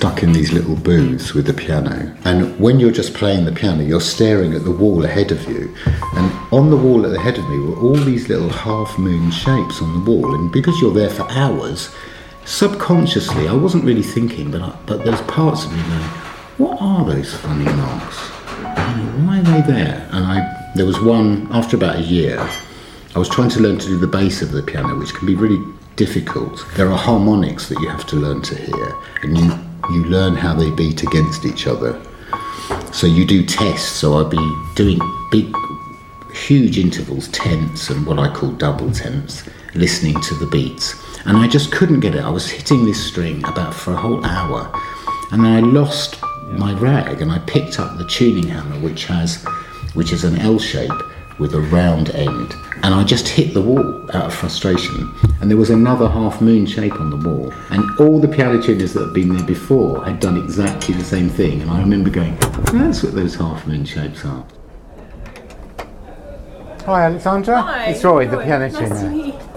stuck in these little booths with the piano. And when you're just playing the piano, you're staring at the wall ahead of you. And on the wall ahead of me were all these little half-moon shapes on the wall. And because you're there for hours, subconsciously, I wasn't really thinking, but there's parts of me going, what are those funny marks? Why are they there? And there was one, after about a year, I was trying to learn to do the bass of the piano, which can be really difficult. There are harmonics that you have to learn to hear, and you learn how they beat against each other. So you do tests, so I'd be doing big, huge intervals, tenths and what I call double tenths, listening to the beats. And I just couldn't get it. I was hitting this string about for a whole hour, and then I lost my rag, and I picked up the tuning hammer, which is an L shape with a round end, and I just hit the wall out of frustration. And there was another half moon shape on the wall, and all the piano tuners that had been there before had done exactly the same thing. And I remember going, that's what those half moon shapes are. Hi Alexandra. Hi. It's Roy, the piano tuner. Nice to meet you.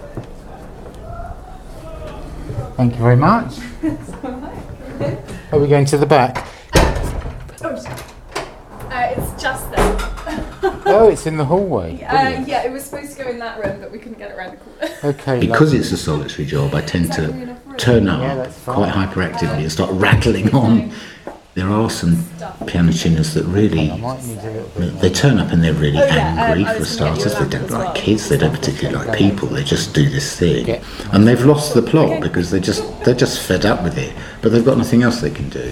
Thank you very much. Are we going to the back? It's just there. Oh, it's in the hallway. Yeah, it was supposed to go in that room, but we couldn't get it around the corner. Okay. Because it's a solitary job, I tend to turn up quite hyperactively and start rattling on. There are some piano tuners that really, they turn up and they're really angry for starters. They don't like kids, they don't particularly like people, they just do this thing. And they've lost the plot because they're just fed up with it, but they've got nothing else they can do.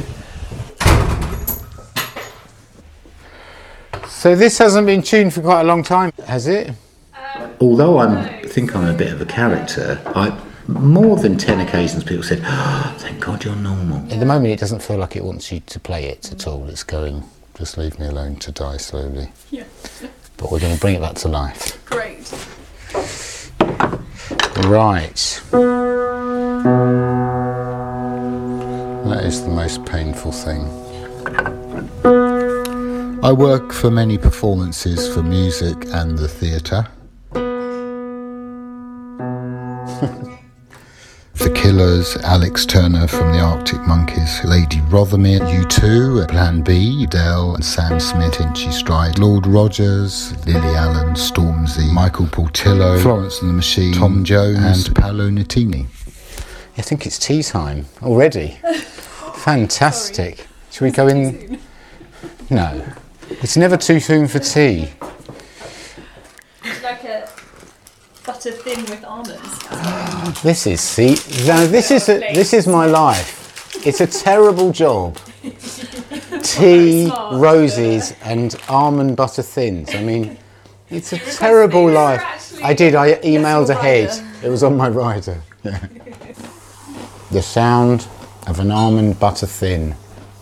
So this hasn't been tuned for quite a long time, has it? Although I think I'm a bit of a character, more than 10 occasions people said, oh, thank God you're normal. At the moment it doesn't feel like it wants you to play it at all. It's going, just leave me alone to die slowly. Yeah. But we're going to bring it back to life. Great. Right. That is the most painful thing. I work for many performances for music and the theatre. The Killers, Alex Turner from the Arctic Monkeys, Lady Rothermere, U2, Plan B, Adele and Sam Smith, Tinchy Stride, Lord Rogers, Lily Allen, Stormzy, Michael Portillo, Florence and the Machine, Tom Jones and Paolo Nutini. I think it's tea time already. Fantastic. Shall we go in? No. It's never too soon for tea. It's like a butter thin with almonds. This is my life. It's a terrible job. Tea, roses and almond butter thins. I mean, it's a terrible life. I emailed ahead. It was on my rider. Yeah. The sound of an almond butter thin.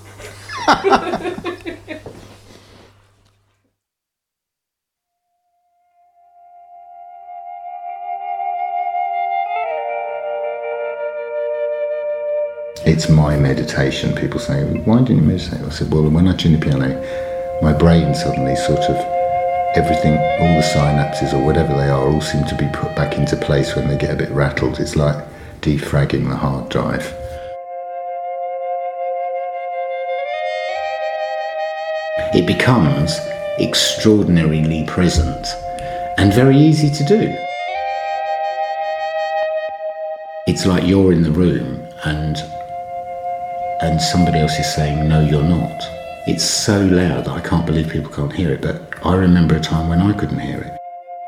It's my meditation. People say, why do you meditate? I said, well, when I tune the piano, my brain suddenly sort of, everything, all the synapses or whatever they are, all seem to be put back into place when they get a bit rattled. It's like defragging the hard drive. It becomes extraordinarily present and very easy to do. It's like you're in the room and somebody else is saying, no, you're not. It's so loud that I can't believe people can't hear it, but I remember a time when I couldn't hear it.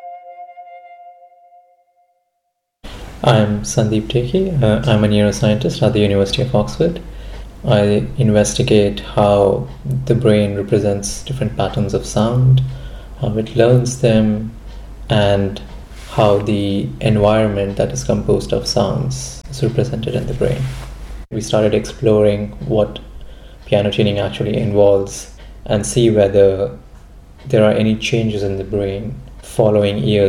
I'm Sandeep Tekhi. I'm a neuroscientist at the University of Oxford. I investigate how the brain represents different patterns of sound, how it learns them, and how the environment that is composed of sounds is represented in the brain. We started exploring what piano tuning actually involves and see whether there are any changes in the brain following years